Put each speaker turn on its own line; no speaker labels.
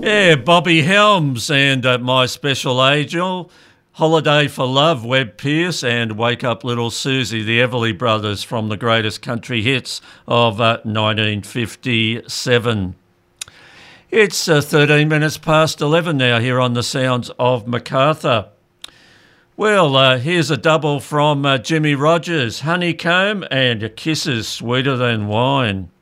Yeah, Bobby Helms and My Special Angel, Holiday for Love, Webb Pierce, and Wake Up Little Susie, the Everly Brothers from the greatest country hits of 1957. It's 13 minutes past 11 now here on the Sounds of MacArthur. Well, here's a double from Jimmy Rogers, Honeycomb and Kisses Sweeter Than Wine.